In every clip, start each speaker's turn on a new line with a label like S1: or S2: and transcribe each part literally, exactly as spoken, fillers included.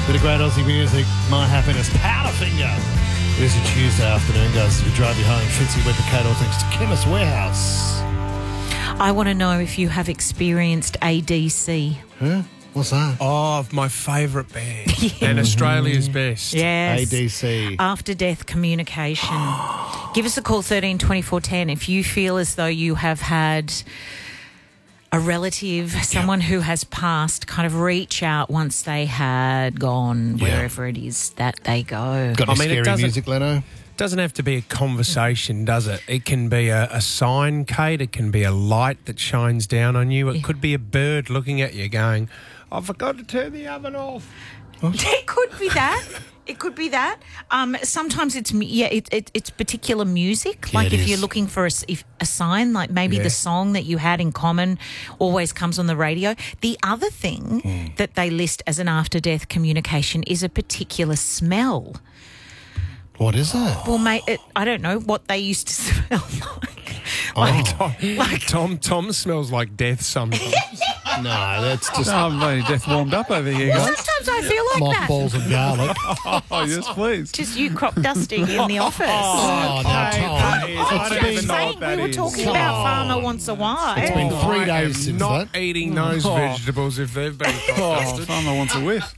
S1: Bit of great Aussie music. My Happiness. Powderfinger. It is a Tuesday afternoon, guys, as we drive you home. Fitzy with the Kate, all thanks to Chemist Warehouse.
S2: I want to know if you have experienced A D C.
S1: Huh? What's that?
S3: Oh, my favourite band. And Australia's best.
S2: Yes.
S1: A D C.
S2: After death communication. Give us a call, thirteen twenty-four ten, if you feel as though you have had a relative, someone who has passed, kind of reach out once they had gone,
S1: Yeah.
S2: wherever it is that they go.
S1: Got
S3: I
S1: any
S3: mean, it
S1: scary
S3: doesn't-
S1: music, Leno?
S3: Doesn't have to be a conversation, does it? It can be a, a sign, Kate. It can be a light that shines down on you. It could be a bird looking at you going, I forgot to turn the oven off.
S2: It could be that. It could be that. Um, sometimes it's mu- yeah, it, it, it's particular music.
S1: Yeah,
S2: Like
S1: it
S2: if
S1: is.
S2: you're looking for a, s- if, a sign, like maybe
S3: Yeah.
S2: the song that you had in common always comes on the radio. The other thing
S1: Hmm.
S2: that they list as an after-death communication is a particular smell.
S1: What is that?
S2: Well, mate, it, I don't know what they used to smell like.
S1: Oh,
S3: Tom Tom smells like death sometimes.
S1: no, that's just
S4: Oh, bloody death warmed up over here, guys.
S2: Sometimes I feel like that.
S1: mothballs and garlic.
S4: Oh, yes, please.
S2: Just you crop dusting in the office.
S1: Oh, now,
S3: Hey,
S1: Tom.
S3: hey, I
S1: It's
S3: don't
S1: been,
S3: even know
S2: Saying
S3: what that
S2: we were
S3: is.
S2: talking
S1: Come
S2: about
S1: on.
S2: Farmer Wants a Wife.
S1: It's been three
S3: I
S1: days
S3: am
S1: since
S3: not
S1: that.
S3: eating those vegetables if they've been
S4: Oh,
S3: crop-dusted.
S4: Farmer wants a whiff.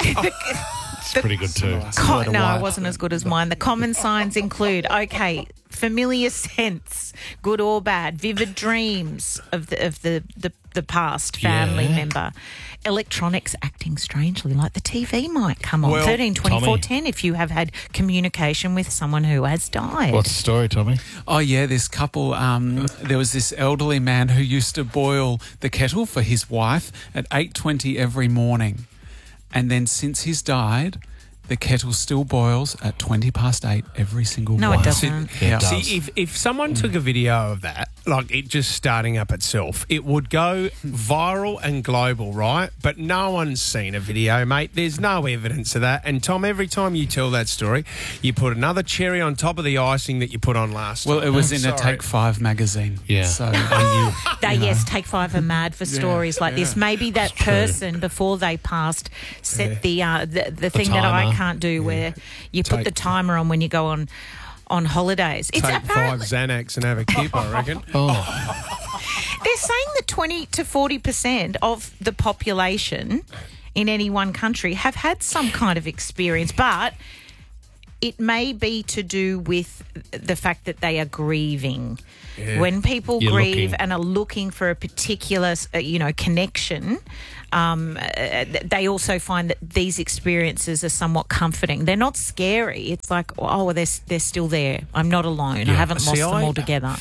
S1: It's pretty good too.
S2: Co-
S4: Quite a
S2: no,
S4: while.
S2: it wasn't as good as mine. The common signs include, okay, familiar scents, good or bad, vivid dreams of the of the, the, the past family
S1: Yeah.
S2: member, electronics acting strangely, like the T V might come on.
S3: Well,
S2: thirteen twenty-four
S1: Tommy.
S2: ten if you have had communication with someone who has died.
S1: What's the story, Tommy?
S4: Oh, yeah, this couple, um, there was this elderly man who used to boil the kettle for his wife at eight twenty every morning. And then since he's died, the kettle still boils at twenty past eight every single
S2: No, it
S4: morning.
S2: doesn't.
S1: It
S4: Yeah.
S1: does.
S3: See, if, if someone took a video of that, like it just starting up itself, it would go viral and global, right? But no one's seen a video, mate. There's no evidence of that. And Tom, every time you tell that story, you put another cherry on top of the icing that you put on last
S4: Well,
S3: time.
S4: it was in
S3: Sorry.
S4: a Take Five magazine.
S1: Yeah.
S4: So
S2: They, yes, Take Five are mad for stories like this. Maybe that person before they passed set the uh, the, the thing that I
S1: timer.
S2: can't do, where you put
S3: Take-
S2: the timer on when you go on on holidays. It's
S3: Take five
S2: apparently
S3: Xanax and have a kip, I reckon.
S1: Oh,
S2: they're saying that twenty to forty percent of the population in any one country have had some kind of experience, but it may be to do with the fact that they are grieving. When people
S1: You're
S2: grieve
S1: looking.
S2: and are looking for a particular, uh, you know, connection, um, uh, they also find that these experiences are somewhat comforting. They're not scary. It's like, oh, well, they're, they're still there. I'm not alone. I haven't
S3: See,
S2: lost them
S3: I-
S2: altogether.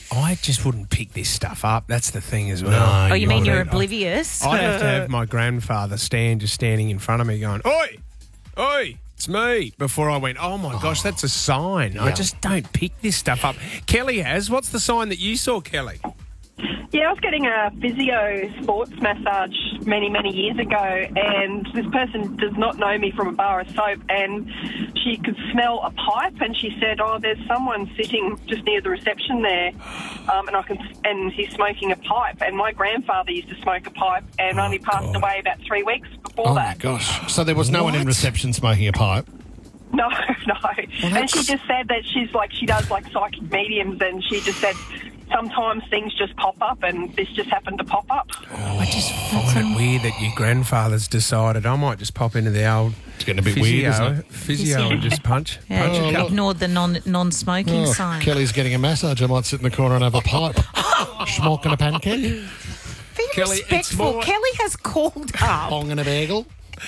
S3: I just wouldn't pick this stuff up. That's the thing as well.
S1: No,
S2: Oh, you mean
S1: you're
S2: you're
S1: right.
S2: oblivious?
S3: I'd have to have my grandfather stand just standing in front of me going, oi, oi, it's me, before I went, oh my gosh, that's a sign. I
S1: Yeah.
S3: just don't pick this stuff up. Kelly has. What's the sign that you saw, Kelly?
S5: Yeah, I was getting a physio sports massage many, many years ago, and this person does not know me from a bar of soap, and she could smell a pipe, and she said, oh, there's someone sitting just near the reception there, um, and I can, and he's smoking a pipe, and my grandfather used to smoke a pipe and only passed
S3: God.
S5: away about three weeks before
S1: Oh, my
S5: that.
S1: gosh. So there was no one in
S3: What?
S1: reception smoking a pipe?
S5: No, no. And she just said that she's like, she does like psychic mediums, and she just said sometimes things just pop up, and this just happened to pop up.
S3: I just find it weird that your grandfather's decided I might just pop into the old
S1: It's getting a bit
S3: physio,
S1: weird, isn't it?
S3: physio and just punch,
S2: Yeah,
S3: punch a
S2: you
S3: couple.
S2: ignored the non non smoking
S1: Oh,
S2: sign.
S1: Kelly's getting a massage. I might sit in the corner and have a pipe. Smoking a pancake.
S2: Be
S3: Kelly, it's
S2: respectful.
S3: more-
S2: Kelly has called up.
S1: Bong and a bagel.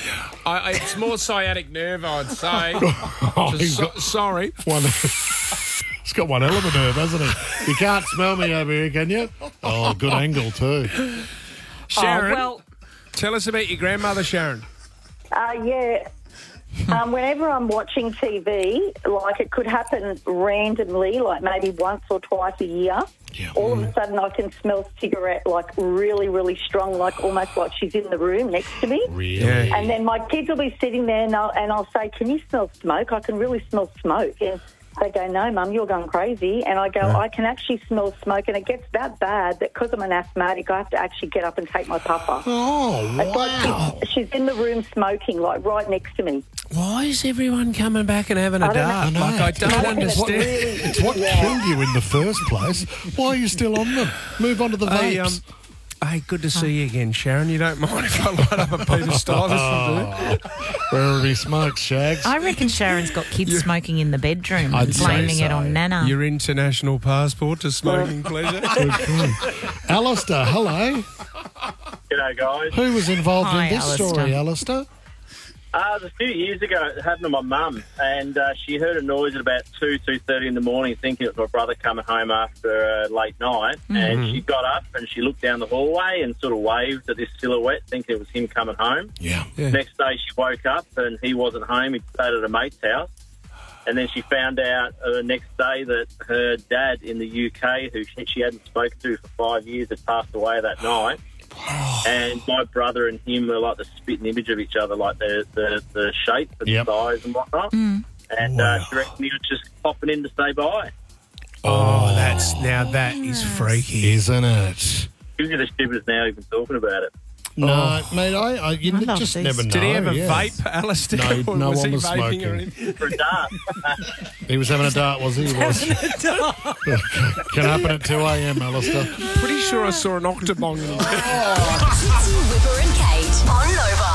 S3: I, I- it's more sciatic nerve, I'd say.
S1: Oh, he's
S3: Just so-
S1: got
S3: sorry.
S1: one. He's got one hell of a nerve, hasn't he? You can't smell me over here, can you? Oh, good angle too.
S3: Sharon,
S2: Oh, well,
S3: tell us about your grandmother, Sharon.
S6: Uh, yeah. Um, whenever I'm watching T V, like it could happen randomly, like maybe once or twice a year.
S1: Yeah.
S6: All of a sudden I can smell cigarette like really, really strong, like almost like she's in the room next to me.
S1: Really?
S6: And then my kids will be sitting there and I'll, and I'll say, can you smell smoke? I can really smell smoke. And They go, no, Mum, you're going crazy. And I go,
S1: Yeah.
S6: I can actually smell smoke, and it gets that bad that because I'm an asthmatic, I have to actually get up and take my puffer.
S1: Oh,
S6: It's
S1: wow.
S6: like she's, she's in the room smoking, like right next to me.
S3: Why is everyone coming back and having a
S6: I don't know.
S3: dart?
S1: I know.
S3: Like, I
S1: It's
S3: don't
S1: what-
S3: understand.
S1: It's what killed you in the first place. Why are you still on them? Move on to the
S3: Hey,
S1: vapes.
S3: um, hey, good to see you again, Sharon. You don't mind if I light up a Peter Stuyvesant, do you?
S1: Where already smoked, Shags.
S2: I reckon Sharon's got kids smoking in the bedroom,
S1: I'd say
S2: blaming it
S1: so.
S2: on Nana.
S3: Your international passport to smoking pleasure.
S1: Alistair, hello.
S7: G'day, guys.
S1: Who was involved
S2: Hi,
S1: in this
S2: Alistair.
S1: story, Alistair?
S7: Uh, it was a few years ago. It happened to my mum, and uh, she heard a noise at about two, two thirty in the morning, thinking it was my brother coming home after a late night. And she got up and she looked down the hallway and sort of waved at this silhouette, thinking it was him coming home.
S1: Yeah.
S3: Yeah.
S7: Next day, she woke up and he wasn't home. He stayed at a mate's house. And then she found out uh, the next day that her dad in the U K, who she, she hadn't spoken to for five years, had passed away that night. And my brother and him were like the spitting image of each other, like the the, the shape and
S1: Yep.
S7: size and whatnot. And
S1: Wow.
S7: uh, she reckoned he was just popping in to say bye.
S3: Oh, that's now that is freaky.
S1: Isn't it?
S7: Gives you the shivers now even talking about it.
S1: No, mate, I, I you
S2: I
S1: n-
S2: love
S1: just
S2: these.
S1: never know.
S3: Did he have a
S1: yeah.
S3: vape, Alistair?
S1: No,
S3: Or
S1: no
S3: was
S1: one
S3: he
S1: was
S3: vaping
S1: smoking.
S3: or anything?
S7: For a dart.
S1: He was having a dart, was he? He was. Can happen at two a.m, Alistair.
S3: Pretty sure I saw an octobong in his
S8: Fitzy, Whipper and Kate on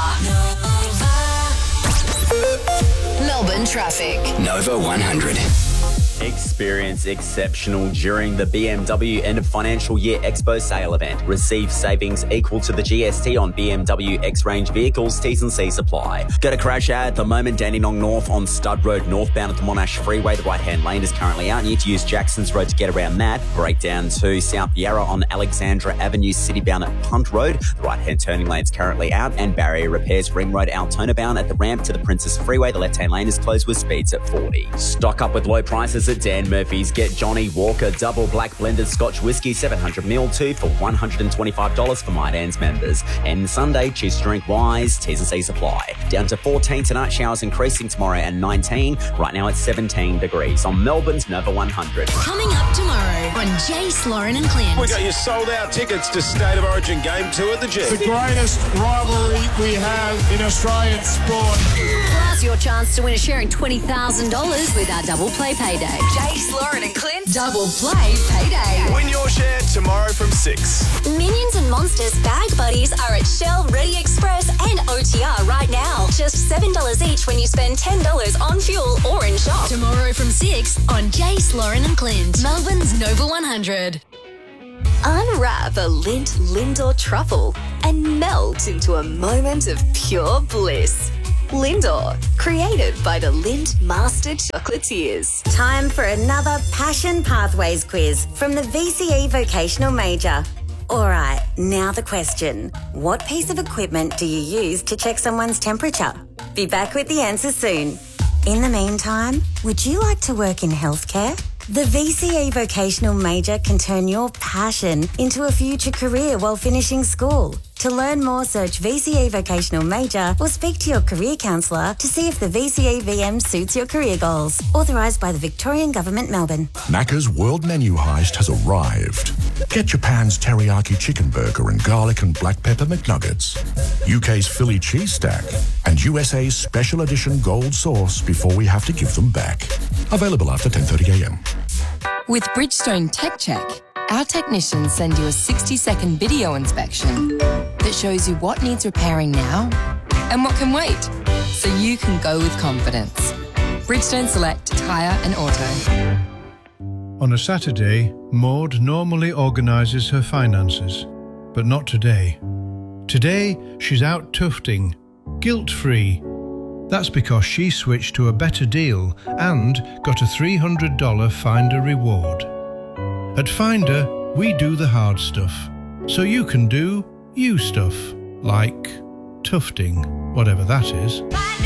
S8: Nova. Melbourne traffic.
S9: Nova one hundred.
S10: Experience exceptional during the B M W end of financial year Expo sale event. Receive savings equal to the G S T on B M W X-Range vehicles. T's and C's apply. Go to Crash Ad at the moment. Dandenong North on Stud Road northbound at the Monash Freeway. The right-hand lane is currently out. You need to use Jackson's Road to get around that. Breakdown to South Yarra on Alexandra Avenue, citybound at Punt Road. The right-hand turning lane is currently out. And barrier repairs Ring Road Altona bound at the ramp to the Princess Freeway. The left-hand lane is closed with speeds at forty. Stock up with low prices at Dan Murphy's. Get Johnny Walker Double Black Blended Scotch Whiskey seven hundred milliliters two for one hundred twenty-five dollars for My Dan's members. And Sunday, choose to drink wise. T's and C's apply. Down to fourteen tonight, showers increasing tomorrow and nineteen. Right now it's seventeen degrees on Melbourne's Nova one hundred.
S8: Coming up tomorrow on Jace, Lauren and Clint.
S11: We got your sold out tickets to State of Origin Game two at the Jet.
S12: The greatest rivalry we have in Australian sport.
S8: Plus your chance to win a share in twenty thousand dollars with our Double Play Payday. Jace, Lauren and Clint. Double Play Payday.
S11: Win your share tomorrow from six.
S8: Minions and Monsters Bag Buddies are at Shell, Ready Express and O T R right now. Just seven dollars each when you spend ten dollars on fuel or in shop. Tomorrow from six on Jace, Lauren and Clint. Melbourne's Nova one hundred. Unwrap a Lindt Lindor truffle and melt into a moment of pure bliss. Lindor, created by the Lindt Master Chocolatiers.
S13: Time for another Passion Pathways quiz from the V C E Vocational Major. All right, now the question. What piece of equipment do you use to check someone's temperature? Be back with the answer soon. In the meantime, would you like to work in healthcare? The V C E Vocational Major can turn your passion into a future career while finishing school. To learn more, search V C E Vocational Major or speak to your career counsellor to see if the V C E V M suits your career goals. Authorised by the Victorian Government, Melbourne.
S14: Macca's World Menu Heist has arrived. Get Japan's teriyaki chicken burger and garlic and black pepper McNuggets, U K's Philly cheese stack, and U S A's special edition gold sauce before we have to give them back. Available after ten thirty a.m.
S15: With Bridgestone Tech Check, our technicians send you a sixty-second video inspection that shows you what needs repairing now and what can wait, so you can go with confidence. Bridgestone Select Tyre and Auto.
S12: On a Saturday, Maud normally organises her finances, but not today. Today, she's out tufting, guilt-free. That's because she switched to a better deal and got a three hundred dollars Finder reward. At Finder, we do the hard stuff, so you can do you stuff, like tufting, whatever that is.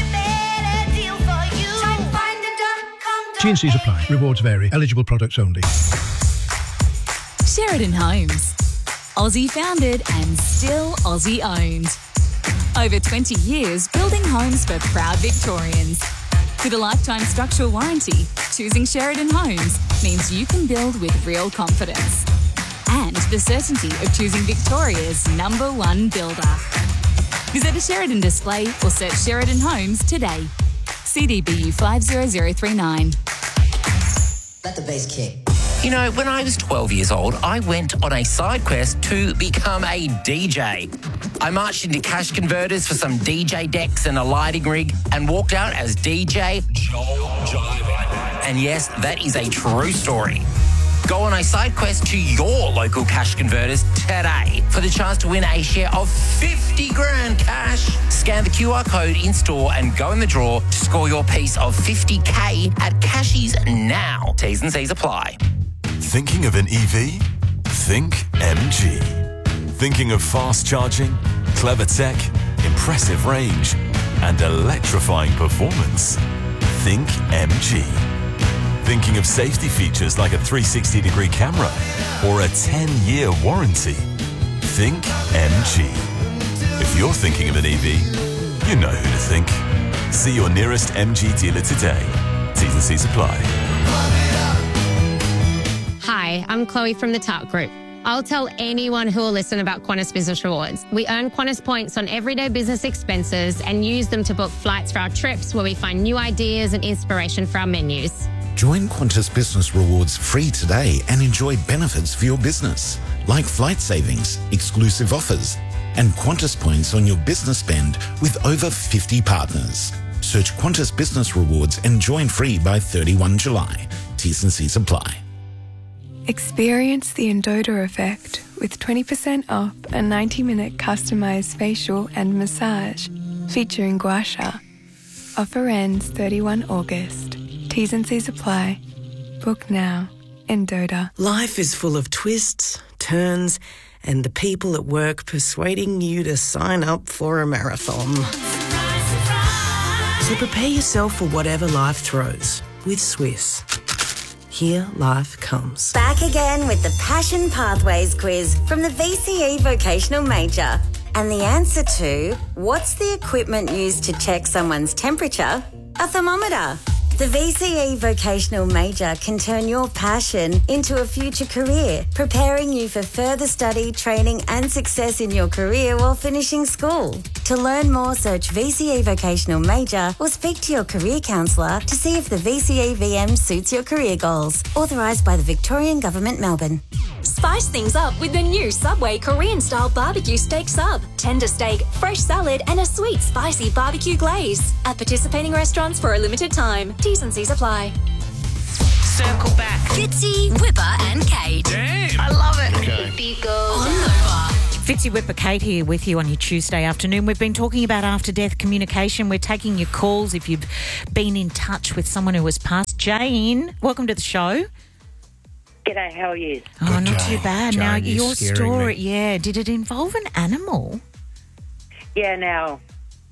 S12: T and C's apply. Rewards vary. Eligible products only.
S16: Sheridan Homes. Aussie founded and still Aussie owned. Over twenty years building homes for proud Victorians. With a lifetime structural warranty, choosing Sheridan Homes means you can build with real confidence. And the certainty of choosing Victoria's number one builder. Visit a Sheridan display or search Sheridan Homes today. C D B U five zero zero three nine.
S9: Let the bass kick. You know, when I was twelve years old, I went on a side quest to become a D J. I marched into cash converters for some D J decks and a lighting rig and walked out as D J Joel Jive. And yes, that is a true story. Go on a side quest to your local cash converters today for the chance to win a share of fifty grand cash. Scan the Q R code in store and go in the draw to score your piece of fifty K at Cashies now. T's and C's apply.
S17: Thinking of an E V? Think M G. Thinking of fast charging, clever tech, impressive range, and electrifying performance? Think M G. Thinking of safety features like a three hundred sixty degree camera or a ten year warranty? Think M G. If you're thinking of an E V, you know who to think. See your nearest M G dealer today. T's and C's apply.
S18: Hi, I'm Chloe from the Tart Group. I'll tell anyone who will listen about Qantas Business Rewards. We earn Qantas points on everyday business expenses and use them to book flights for our trips where we find new ideas and inspiration for our menus.
S19: Join Qantas Business Rewards free today and enjoy benefits for your business, like flight savings, exclusive offers, and Qantas points on your business spend with over fifty partners. Search Qantas Business Rewards and join free by thirty-first of July. T's and C's apply.
S20: Experience the Endota effect with twenty percent off a ninety minute customised facial and massage featuring gua sha. Offer ends thirty-first of August. T's and C's apply. Book now. Endota.
S21: Life is full of twists, turns, and the people at work persuading you to sign up for a marathon. So prepare yourself for whatever life throws with Swiss. Here life comes.
S13: Back again with the Passion Pathways quiz from the V C E Vocational Major. And the answer to what's the equipment used to check someone's temperature? A thermometer. The V C E Vocational Major can turn your passion into a future career, preparing you for further study, training and success in your career while finishing school. To learn more, search V C E Vocational Major or speak to your career counsellor to see if the V C E V M suits your career goals. Authorised by the Victorian Government, Melbourne.
S8: Spice things up with the new Subway Korean-style barbecue steak sub. Tender steak, fresh salad and a sweet, spicy barbecue glaze. At participating restaurants for a limited time. T's and C's apply.
S9: Circle back.
S8: Fitzy, Whipper and Kate.
S9: Damn.
S8: I love it.
S2: Okay.
S8: On Nova.
S2: Fitzy Whipper Kate here with you on your Tuesday afternoon. We've been talking about after-death communication. We're taking your calls if you've been in touch with someone who has passed. Jane, welcome to the show.
S22: G'day, how are you?
S2: Oh,
S22: Good,
S2: not
S22: Jane.
S2: too bad.
S22: Jane,
S2: now,
S22: you're
S2: your
S22: scaring
S2: story,
S22: me.
S2: yeah, did it involve an animal?
S22: Yeah, now,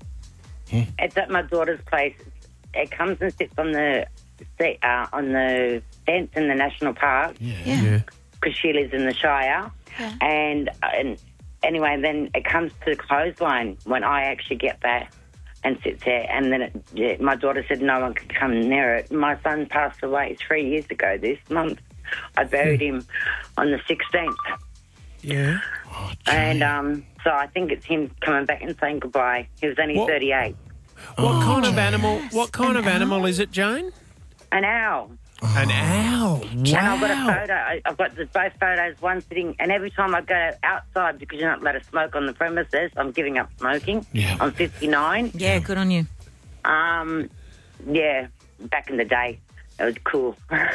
S22: it's at my daughter's place. It comes and sits on the seat, uh, on the fence in the national park.
S2: Yeah.
S22: Because she lives in the Shire.
S2: Yeah.
S22: And, and anyway, then it comes to the clothesline when I actually get there and sits there. And then it, yeah, my daughter said no one could come near it. My son passed away three years ago this month. I buried him on the sixteenth.
S3: Yeah.
S22: And um, so I think it's him coming back and saying goodbye. He was only
S3: What-
S22: thirty-eight.
S3: What kind of animal? What kind of animal is it, Jane?
S22: An owl.
S3: An owl. Wow.
S22: And I've got a photo. I- I've got the, both photos, one sitting, and every time I go outside, because you're not allowed to smoke on the premises, I'm giving up smoking.
S2: Yeah.
S22: I'm fifty-nine.
S2: Yeah, good on you.
S22: Um, yeah, back in the day, it was cool.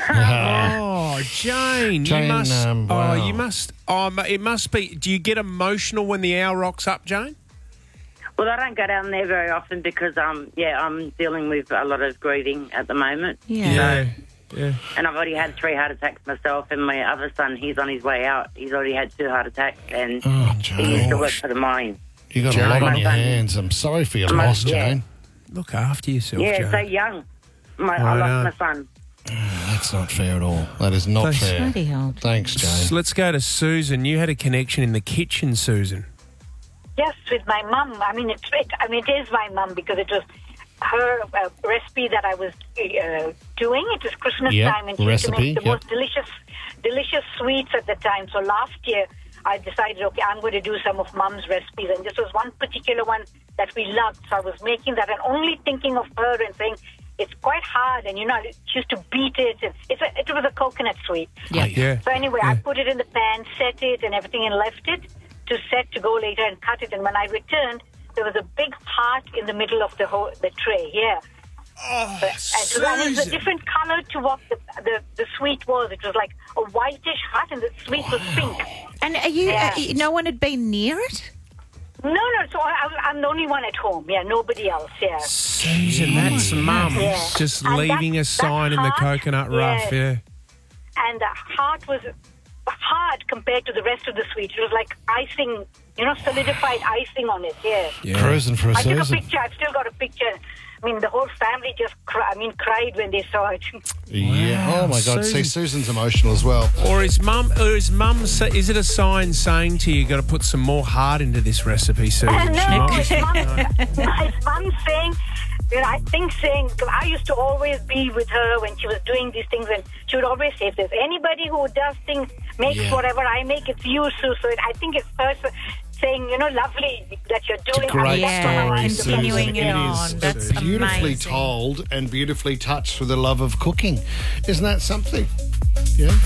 S3: Oh, Jane,
S1: Jane,
S3: you must.
S1: um, wow.
S3: Oh, you must. Oh, mu- it must be. Do you get emotional when the owl rocks up, Jane?
S22: Well, I don't go down there very often because, um, yeah, I'm dealing with a lot of grieving at the moment.
S3: Yeah.
S22: So,
S3: Yeah.
S22: and I've already had three heart attacks myself, and my other son, he's on his way out. He's already had two heart attacks, and
S1: Oh,
S22: he used to work
S1: Jane.
S22: for the mine.
S1: You got
S22: Jane.
S1: a lot on
S22: My
S1: your
S22: son-
S1: hands. I'm sorry for your
S22: My-
S1: loss,
S22: yeah.
S1: Jane.
S3: Look after yourself,
S22: Yeah,
S3: Jane.
S22: so young. My,
S1: I
S22: I
S1: know.
S22: lost my son.
S1: That's not fair at all. That is not
S3: Thanks.
S1: fair.
S2: Bloody hell.
S1: Thanks, Jane.
S3: S- Let's go to Susan. You had a connection in the kitchen, Susan.
S23: Yes, with my mum. I mean, it's it, I mean, it is my mum because it was
S4: her uh, recipe that I was uh, doing. It was Christmas
S1: Yep,
S4: time, and she used to
S1: recipe,
S4: make the
S1: yep.
S4: most delicious, delicious sweets at the time. So last year, I decided, okay, I'm going to do some of Mum's recipes, and this was one particular one that we loved. So I was making that, and only thinking of her and saying, it's quite hard, and you know, she used to beat it. And it's a, it was a coconut sweet.
S3: Yeah. yeah.
S4: So anyway, I put it in the pan, set it and everything, and left it to set to go later and cut it. And when I returned, there was a big heart in the middle of the whole the tray. Yeah.
S3: Oh,
S4: and, it was, and it was a different color to what the, the the sweet was. It was like a whitish heart, and the sweet was pink.
S2: And are you?
S4: Yeah.
S2: Uh, no one had been near it.
S4: No, no. So I, I'm the only one at home. Yeah, nobody else. Yeah.
S3: Susan, that's Mum
S4: Yeah.
S3: just
S4: And
S3: leaving
S4: that-
S3: a sign
S4: that
S3: in the
S4: heart,
S3: coconut rough.
S4: yes.
S3: Yeah.
S4: And the heart was hard compared to the rest of the sweet. It was like icing, you know, solidified icing on it. Yeah.
S1: Yeah. Cruising for a
S4: I took a
S1: Susan.
S4: picture. I've still got a picture. I mean, the whole family just, cry, I mean, cried when they saw it.
S1: Yeah. Oh my God. See,
S3: Susan.
S1: Susan's emotional as well.
S3: Or is Mum? Or is Mum? sa- Is it a sign saying to you, you got to put some more heart into this recipe, Susan?
S4: Uh,
S3: She
S4: no,
S3: might
S4: it's
S3: be-
S4: mum, it's mum saying, you know, I think saying, I used to always be with her when she was doing these things, and she would always say, if there's anybody who does things, makes
S1: Yeah.
S4: whatever I make, it's you, Sue. So it, I think it's her saying, you know, lovely that you're doing.
S1: Great
S4: and that's
S2: Yeah,
S4: what I
S1: story,
S4: like to
S2: continuing
S4: do.
S1: Susan.
S2: it
S1: It
S2: on.
S1: is
S2: That's
S1: beautifully
S2: amazing.
S1: told and beautifully touched with the love of cooking. Isn't that something? Yeah.